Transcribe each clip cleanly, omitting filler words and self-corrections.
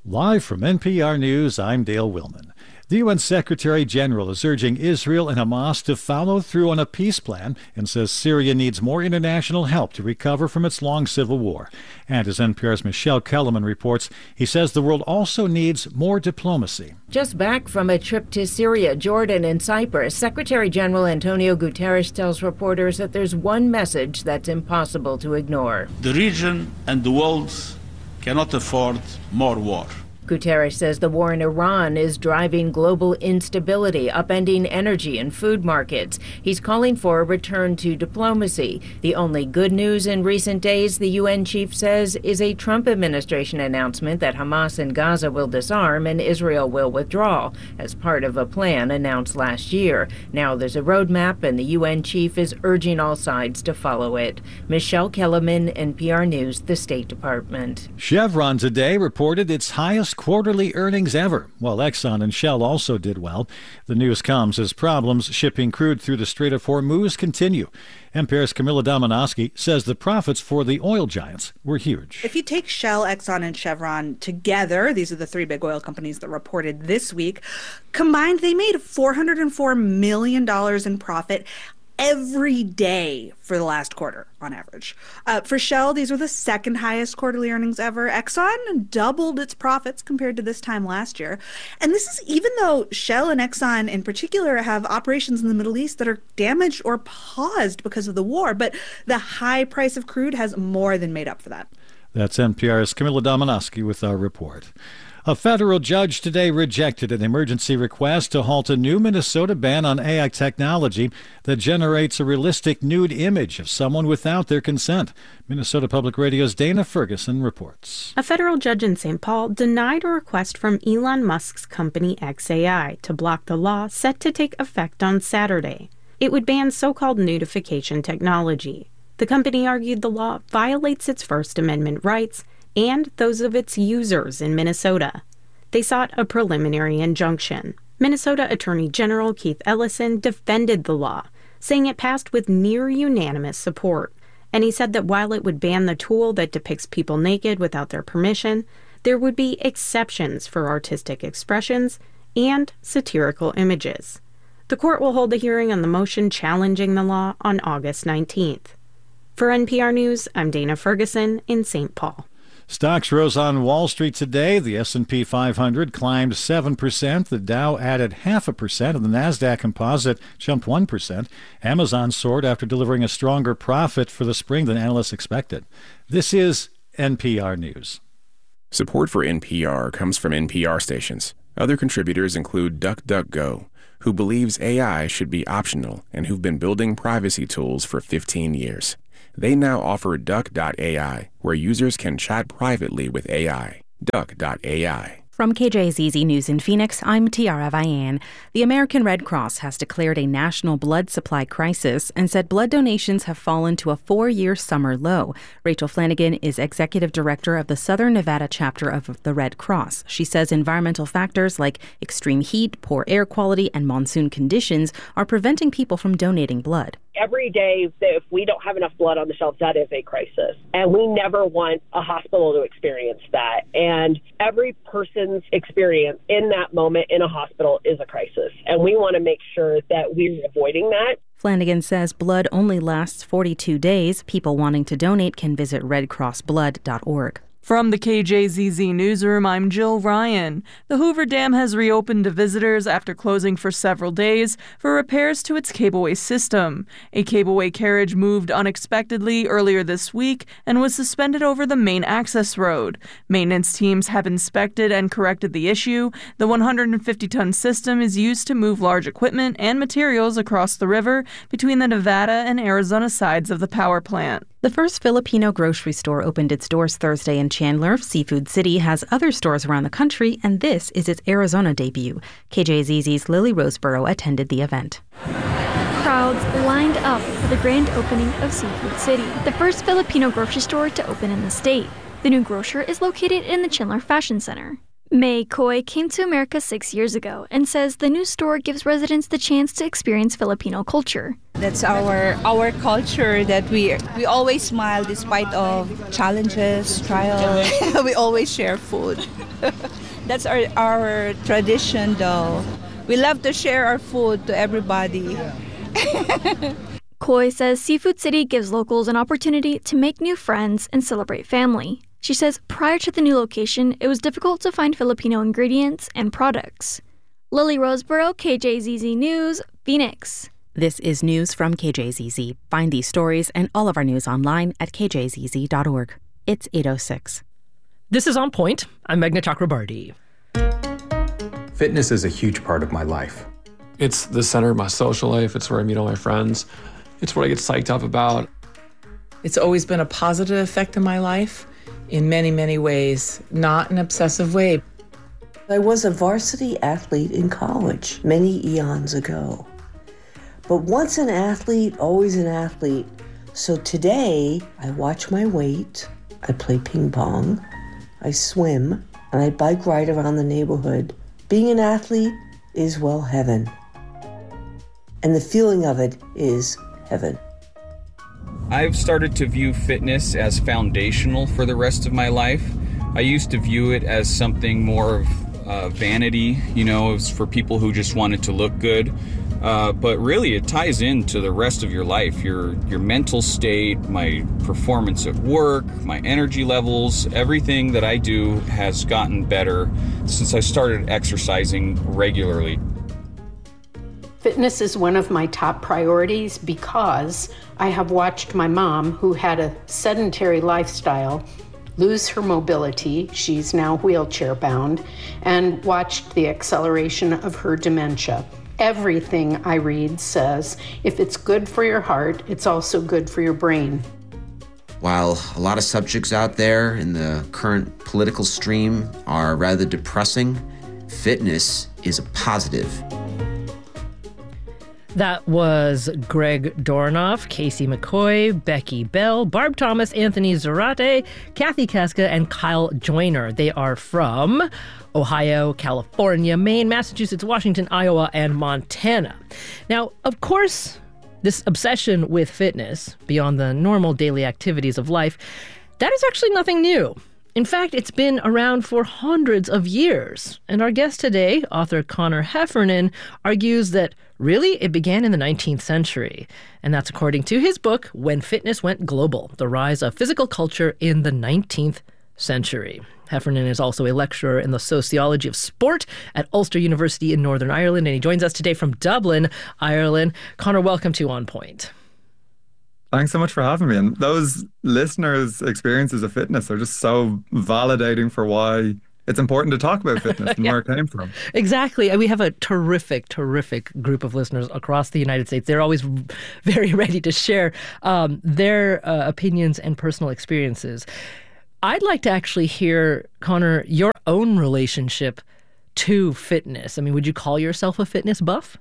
Live from NPR News, I'm Dale Willman. The UN Secretary General is urging Israel and Hamas to follow through on a peace plan and says Syria needs more international help to recover from its long civil war. And as NPR's Michelle Kellerman reports, he says the world also needs more diplomacy. Just back from a trip to Syria, Jordan, and Cyprus, Secretary General Antonio Guterres tells reporters that there's one message that's impossible to ignore. The region and the world cannot afford more war. Guterres says the war in Iran is driving global instability, upending energy and food markets. He's calling for a return to diplomacy. The only good news in recent days, the UN chief says, is a Trump administration announcement that Hamas in Gaza will disarm and Israel will withdraw, as part of a plan announced last year. Now there's a roadmap, and the UN chief is urging all sides to follow it. Michelle Kellerman, NPR News, the State Department. Chevron today reported its highest quarterly earnings ever, while Exxon and Shell also did well. The news comes as problems shipping crude through the Strait of Hormuz continue. NPR's Camilla Domonoske says the profits for the oil giants were huge. If you take Shell, Exxon, and Chevron together, these are the three big oil companies that reported this week, combined they made $404 million in profit every day for the last quarter on average. For Shell, these were the second highest quarterly earnings ever. Exxon doubled its profits compared to this time last year. And this is even though Shell and Exxon in particular have operations in the Middle East that are damaged or paused because of the war. But the high price of crude has more than made up for that. That's NPR's Camilla Domonoske with our report. A federal judge today rejected an emergency request to halt a new Minnesota ban on AI technology that generates a realistic nude image of someone without their consent. Minnesota Public Radio's Dana Ferguson reports. A federal judge in St. Paul denied a request from Elon Musk's company xAI to block the law set to take effect on Saturday. It would ban so-called nudification technology. The company argued the law violates its First Amendment rights and those of its users in Minnesota. They sought a preliminary injunction. Minnesota Attorney General Keith Ellison defended the law, saying it passed with near unanimous support. And he said that while it would ban the tool that depicts people naked without their permission, there would be exceptions for artistic expressions and satirical images. The court will hold a hearing on the motion challenging the law on August 19th. For NPR News, I'm Dana Ferguson in St. Paul. Stocks rose on Wall Street today. The S&P 500 climbed 7%. The Dow added 0.5%, and the Nasdaq Composite jumped 1%. Amazon soared after delivering a stronger profit for the spring than analysts expected. This is NPR News. Support for NPR comes from NPR stations. Other contributors include DuckDuckGo, who believes AI should be optional and who've been building privacy tools for 15 years. They now offer Duck.ai, where users can chat privately with AI. Duck.ai. From KJZZ News in Phoenix, I'm Tiara Vian. The American Red Cross has declared a national blood supply crisis and said blood donations have fallen to a 4-year summer low. Rachel Flanagan is executive director of the Southern Nevada chapter of the Red Cross. She says environmental factors like extreme heat, poor air quality, and monsoon conditions are preventing people from donating blood. Every day, if we don't have enough blood on the shelves, that is a crisis. And we never want a hospital to experience that. And every person's experience in that moment in a hospital is a crisis. And we want to make sure that we're avoiding that. Flanagan says blood only lasts 42 days. People wanting to donate can visit redcrossblood.org. From the KJZZ Newsroom, I'm Jill Ryan. The Hoover Dam has reopened to visitors after closing for several days for repairs to its cableway system. A cableway carriage moved unexpectedly earlier this week and was suspended over the main access road. Maintenance teams have inspected and corrected the issue. The 150-ton system is used to move large equipment and materials across the river between the Nevada and Arizona sides of the power plant. The first Filipino grocery store opened its doors Thursday in Chandler. Seafood City has other stores around the country, and this is its Arizona debut. KJZZ's Lily Roseborough attended the event. Crowds lined up for the grand opening of Seafood City, the first Filipino grocery store to open in the state. The new grocer is located in the Chandler Fashion Center. May Coy came to America 6 years ago and says the new store gives residents the chance to experience Filipino culture. That's our culture, that we always smile despite of challenges, trials. We always share food. That's our tradition, though. We love to share our food to everybody. Coy says Seafood City gives locals an opportunity to make new friends and celebrate family. She says prior to the new location, it was difficult to find Filipino ingredients and products. Lily Roseborough, KJZZ News, Phoenix. This is news from KJZZ. Find these stories and all of our news online at kjzz.org. It's 8:06. This is On Point. I'm Meghna Chakrabarti. Fitness is a huge part of my life. It's the center of my social life. It's where I meet all my friends. It's what I get psyched up about. It's always been a positive effect in my life in many, many ways, not an obsessive way. I was a varsity athlete in college many eons ago. But once an athlete, always an athlete. So today, I watch my weight, I play ping pong, I swim, and I bike ride around the neighborhood. Being an athlete is, well, heaven. And the feeling of it is heaven. I've started to view fitness as foundational for the rest of my life. I used to view it as something more of vanity, it was for people who just wanted to look good. But really it ties into the rest of your life, your mental state, my performance at work, my energy levels. Everything that I do has gotten better since I started exercising regularly. Fitness is one of my top priorities because I have watched my mom, who had a sedentary lifestyle, lose her mobility. She's now wheelchair bound, and watched the acceleration of her dementia. Everything I read says if it's good for your heart, it's also good for your brain. While a lot of subjects out there in the current political stream are rather depressing, fitness is a positive. That was Greg Dornoff, Casey McCoy, Becky Bell, Barb Thomas, Anthony Zarate, Kathy Kaska, and Kyle Joyner. They are from Ohio, California, Maine, Massachusetts, Washington, Iowa, and Montana. Now, of course, this obsession with fitness, beyond the normal daily activities of life, that is actually nothing new. In fact, it's been around for hundreds of years. And our guest today, author Conor Heffernan, argues that really it began in the 19th century. And that's according to his book, When Fitness Went Global, The Rise of Physical Culture in the 19th Century. Heffernan is also a lecturer in the sociology of sport at Ulster University in Northern Ireland, and he joins us today from Dublin, Ireland. Conor, welcome to On Point. Thanks so much for having me. And those listeners' experiences of fitness are just so validating for why it's important to talk about fitness and where it came from. Exactly. And we have a terrific group of listeners across the United States. They're always very ready to share their opinions and personal experiences. I'd like to actually hear, Conor, your own relationship to fitness. I mean, would you call yourself a fitness buff?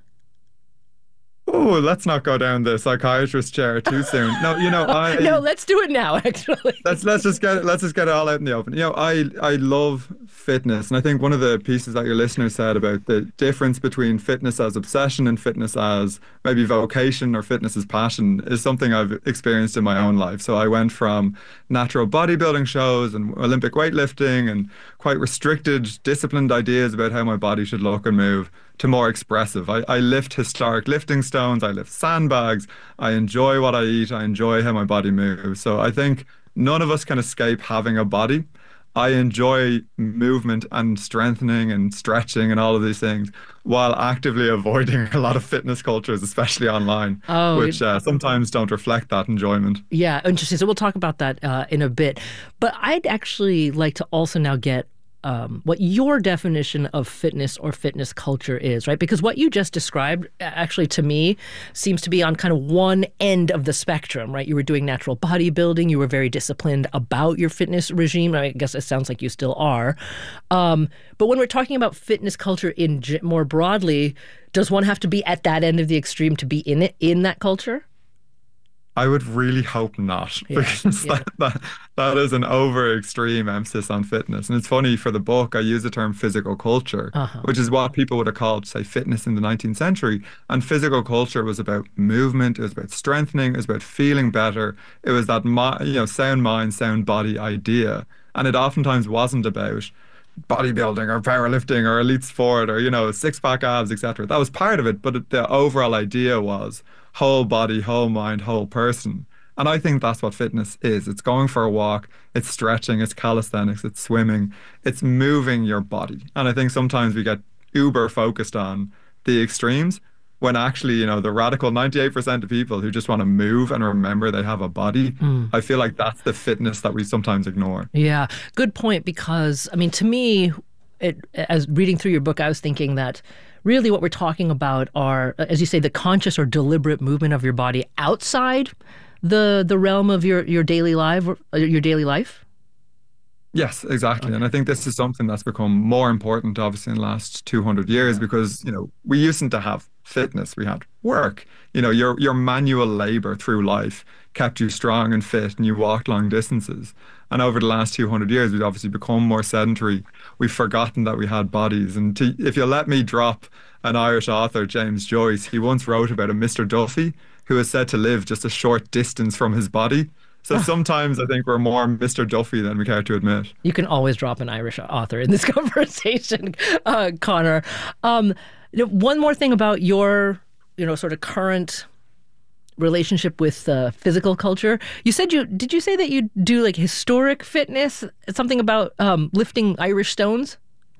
Oh, let's not go down the psychiatrist chair too soon. No, no, let's do it now. Actually, let's just get it all out in the open. I love fitness, and I think one of the pieces that your listener said about the difference between fitness as obsession and fitness as maybe vocation or fitness as passion is something I've experienced in my own life. So I went from natural bodybuilding shows and Olympic weightlifting and quite restricted, disciplined ideas about how my body should look and move to more expressive. I lift historic lifting stones, I lift sandbags, I enjoy what I eat, I enjoy how my body moves. So I think none of us can escape having a body. I enjoy movement and strengthening and stretching and all of these things while actively avoiding a lot of fitness cultures, especially online, which sometimes don't reflect that enjoyment. Yeah, interesting. So we'll talk about that in a bit. But I'd actually like to also now get what your definition of fitness or fitness culture is, right? Because what you just described actually to me seems to be on kind of one end of the spectrum, right? You were doing natural bodybuilding. You were very disciplined about your fitness regime. I guess it sounds like you still are. But when we're talking about fitness culture more broadly, does one have to be at that end of the extreme to be in that culture? I would really hope not, because that is an over extreme emphasis on fitness. And it's funny, for the book, I use the term physical culture, which is what people would have called, say, fitness in the 19th century. And physical culture was about movement, it was about strengthening, it was about feeling better. It was that sound mind, sound body idea. And it oftentimes wasn't about bodybuilding or powerlifting or elite sport or, six-pack abs, etc. That was part of it, but the overall idea was whole body, whole mind, whole person. And I think that's what fitness is. It's going for a walk, it's stretching, it's calisthenics, it's swimming, it's moving your body. And I think sometimes we get uber focused on the extremes, when actually, the radical 98% of people who just want to move and remember they have a body, I feel like that's the fitness that we sometimes ignore. Yeah, good point, because, to me, as reading through your book, I was thinking that really what we're talking about are, as you say, the conscious or deliberate movement of your body outside the realm of your daily life. Yes, exactly. And I think this is something that's become more important, obviously, in the last 200 years, because, we used to have fitness, we had work, your manual labor through life kept you strong and fit, and you walked long distances. And over the last 200 years, we've obviously become more sedentary. We've forgotten that we had bodies. And if you'll let me drop an Irish author, James Joyce, he once wrote about a Mr. Duffy who is said to live just a short distance from his body. So sometimes I think we're more Mr. Duffy than we care to admit. You can always drop an Irish author in this conversation, Conor. One more thing about your, sort of current relationship with physical culture. Did you say that you do like historic fitness? Something about lifting Irish stones?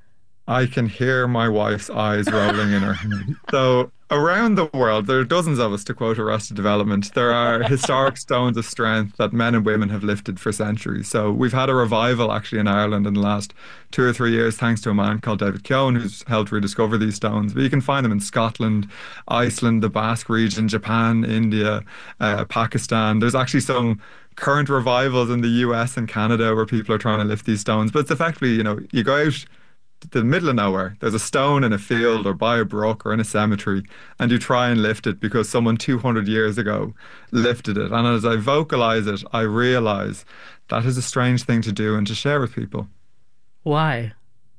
I can hear my wife's eyes rolling in her head. So around the world, there are dozens of us, to quote Arrested Development. There are historic stones of strength that men and women have lifted for centuries. So we've had a revival actually in Ireland in the last 2 or 3 years, thanks to a man called David Keown, who's helped rediscover these stones. But you can find them in Scotland, Iceland, the Basque region, Japan, India, Pakistan. There's actually some current revivals in the US and Canada where people are trying to lift these stones. But it's effectively, you go out to the middle of nowhere, there's a stone in a field or by a brook or in a cemetery, and you try and lift it because someone 200 years ago lifted it. And as I vocalize it, I realize that is a strange thing to do and to share with people. Why?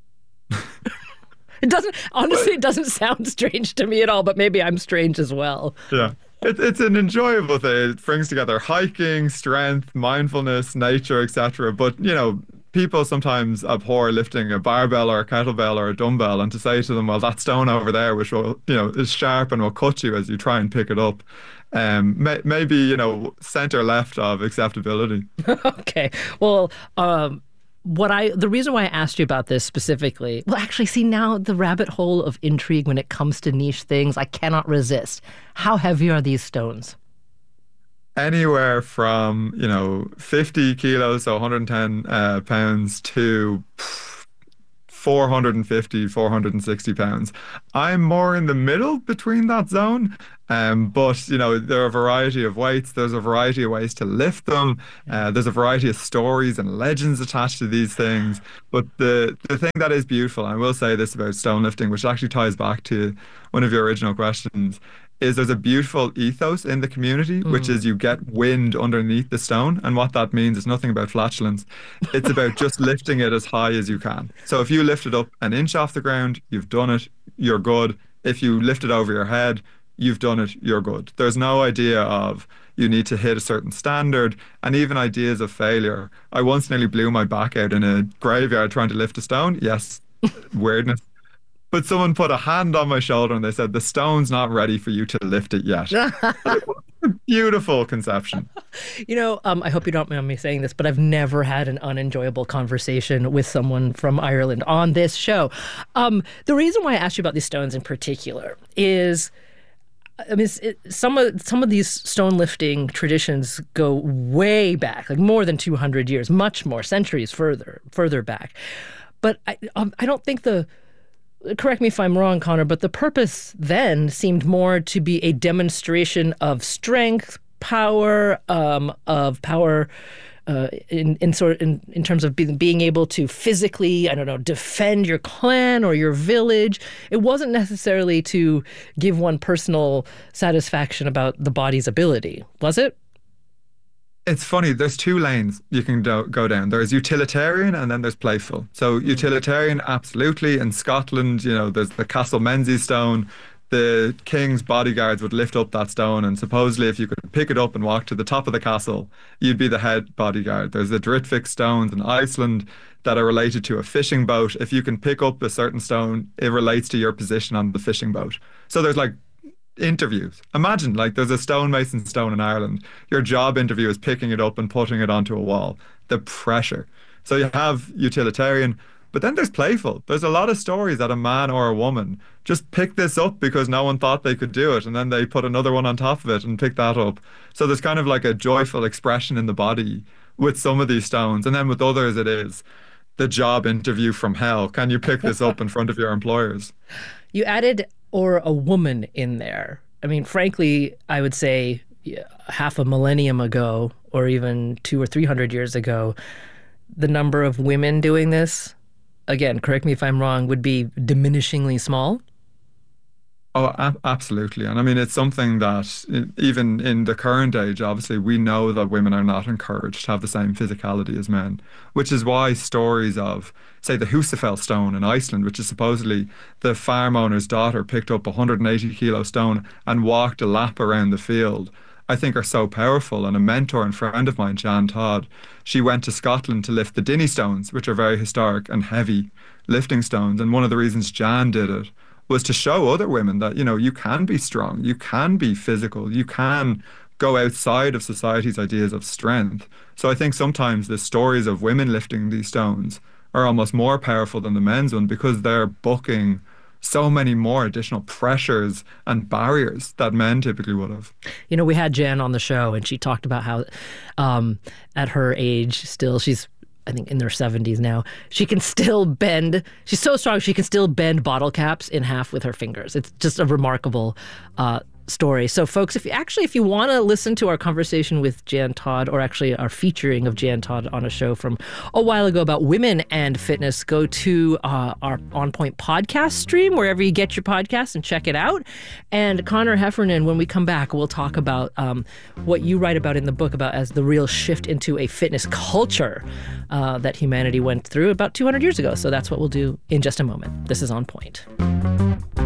It doesn't sound strange to me at all, but maybe I'm strange as well. Yeah. It's an enjoyable thing. It brings together hiking, strength, mindfulness, nature, etc. But, people sometimes abhor lifting a barbell or a kettlebell or a dumbbell, and to say to them, well, that stone over there, which will, is sharp and will cut you as you try and pick it up, maybe, center left of acceptability. Okay. Well, the reason why I asked you about this specifically, well, actually, see, now the rabbit hole of intrigue when it comes to niche things, I cannot resist. How heavy are these stones? Anywhere from, 50 kilos, so 110 pounds, to 450, 460 pounds. I'm more in the middle between that zone. But, there are a variety of weights. There's a variety of ways to lift them. There's a variety of stories and legends attached to these things. But the thing that is beautiful, and I will say this about stone lifting, which actually ties back to one of your original questions, is there's a beautiful ethos in the community, which is you get wind underneath the stone. And what that means is nothing about flatulence. It's about just lifting it as high as you can. So if you lift it up an inch off the ground, you've done it, you're good. If you lift it over your head, you've done it, you're good. There's no idea of you need to hit a certain standard, and even ideas of failure. I once nearly blew my back out in a graveyard trying to lift a stone. Yes, weirdness. But someone put a hand on my shoulder and they said, the stone's not ready for you to lift it yet. Beautiful conception. I hope you don't mind me saying this, but I've never had an unenjoyable conversation with someone from Ireland on this show. The reason why I asked you about these stones in particular is, some of these stone lifting traditions go way back, like more than 200 years, much more, centuries further back. But I don't think correct me if I'm wrong, Conor, but the purpose then seemed more to be a demonstration of strength, power, in terms of being able to physically, defend your clan or your village. It wasn't necessarily to give one personal satisfaction about the body's ability, was it? It's funny, there's two lanes you can go down. There's utilitarian and then there's playful. So utilitarian, absolutely. In Scotland, you know, there's the Castle Menzies stone. The king's bodyguards would lift up that stone, and supposedly if you could pick it up and walk to the top of the castle, you'd be the head bodyguard. There's the Dritfix stones in Iceland that are related to a fishing boat. If you can pick up a certain stone, it relates to your position on the fishing boat. So there's like interviews. Imagine, like, there's a stonemason stone in Ireland. Your job interview is picking it up and putting it onto a wall. The pressure. So you have utilitarian, but then there's playful. There's a lot of stories that a man or a woman just picked this up because no one thought they could do it, and then they put another one on top of it and pick that up. So there's kind of like a joyful expression in the body with some of these stones, and then with others it is the job interview from hell. Can you pick this up in front of your employers? You added or a woman in there. I mean, frankly, I would say half a millennium ago, or even 200 or 300 years ago, the number of women doing this, again, correct me if I'm wrong, would be diminishingly small. Oh, absolutely. And I mean, it's something that even in the current age, obviously, we know that women are not encouraged to have the same physicality as men, which is why stories of, say, the Husafell stone in Iceland, which is supposedly the farm owner's daughter picked up a 180-kilo stone and walked a lap around the field, I think are so powerful. And a mentor and friend of mine, Jan Todd, she went to Scotland to lift the Dinnie stones, which are very historic and heavy lifting stones. And one of the reasons Jan did it was to show other women that, you know, you can be strong, you can be physical, you can go outside of society's ideas of strength. So I think sometimes the stories of women lifting these stones are almost more powerful than the men's one, because they're booking so many more additional pressures and barriers that men typically would have. You know, we had Jan on the show, and she talked about how at her age still, she's I think in their 70s now, she can still bend. She's so strong, she can still bend bottle caps in half with her fingers. It's just a remarkable story. So folks, if you want to listen to our conversation with Jan Todd, or actually our featuring of Jan Todd on a show from a while ago about women and fitness, go to our On Point podcast stream, wherever you get your podcasts, and check it out. And Connor Heffernan, when we come back, we'll talk about what you write about in the book about as the real shift into a fitness culture that humanity went through about 200 years ago. So that's what we'll do in just a moment. This is On Point.